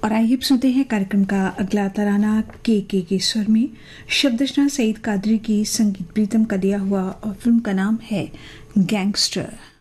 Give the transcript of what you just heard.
और आइए अब सुनते हैं कार्यक्रम का अगला तराना के स्वर में। शब्द रचना सईद कादरी की, संगीत प्रीतम का दिया हुआ और फिल्म का नाम है गैंगस्टर।